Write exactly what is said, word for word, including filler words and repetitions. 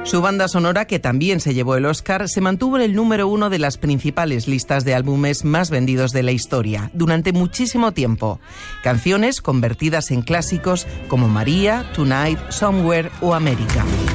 Su banda sonora, que también se llevó el Oscar, se mantuvo en el número uno de las principales listas de álbumes más vendidos de la historia durante muchísimo tiempo. Canciones convertidas en clásicos como María, Tonight, Somewhere o América.